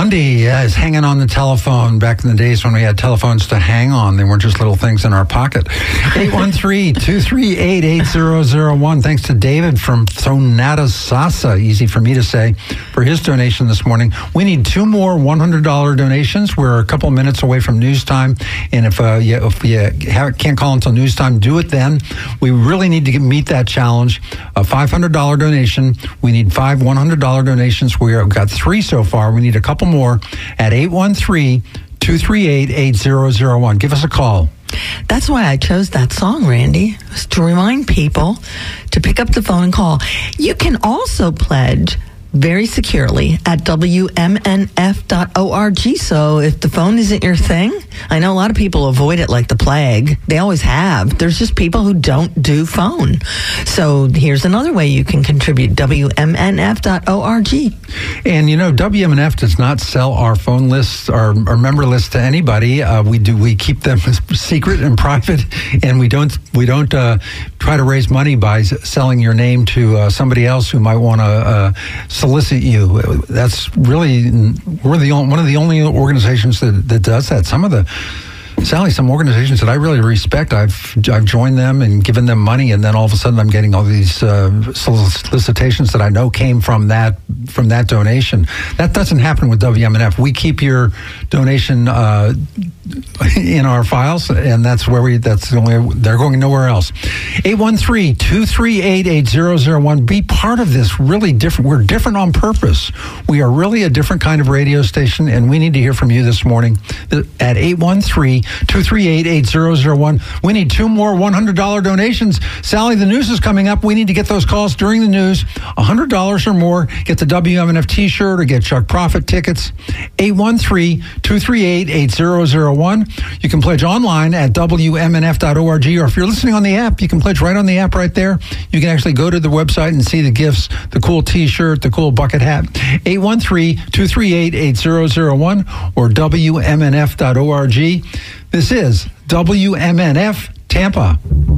Bundy is hanging on the telephone back in the days when we had telephones to hang on. They weren't just little things in our pocket. 813-238-8001. Thanks to David from Sonata Sasa, easy for me to say, for his donation this morning. We need 2 more $100 donations. We're a couple minutes away from news time. And if you can't call until news time, do it then. We really need to meet that challenge. A $500 donation. We need 5 $100 donations. We've got 3 so far. We need a couple more at 813-238-8001. Give us a call. That's why I chose that song, Randy, was to remind people to pick up the phone and call. You can also pledge very securely at WMNF.org. So if the phone isn't your thing, I know a lot of people avoid it like the plague. They always have. There's just people who don't do phone. So here's another way you can contribute, WMNF.org. And you know, WMNF does not sell our phone lists, our member lists to anybody. We keep them secret and private, and we don't try to raise money by selling your name to somebody else who might want to solicit you. That's really, one of the only organizations that does that. Some organizations that I really respect, I've joined them and given them money, and then all of a sudden I'm getting all these solicitations that I know came from that donation. That doesn't happen with WMNF. We keep your donation in our files, and they're going nowhere else. 813-238-8001. Be part of this really different. We're different on purpose. We are really a different kind of radio station, and we need to hear from you this morning at 813-238-8001. We need 2 more $100 donations. Sally, the news is coming up. We need to get those calls during the news. $100 or more. Get the WMNF t-shirt or get Chuck Prophet tickets. 813-238-8001. You can pledge online at WMNF.org, or if you're listening on the app, you can pledge right on the app right there. You can actually go to the website and see the gifts, the cool t-shirt, the cool bucket hat. 813-238-8001 or WMNF.org. This is WMNF Tampa.